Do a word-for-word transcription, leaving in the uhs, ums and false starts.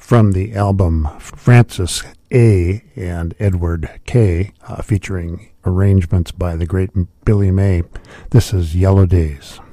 From the album Francis A. and Edward K., uh, featuring arrangements by the great Billy May, this is Yellow Days.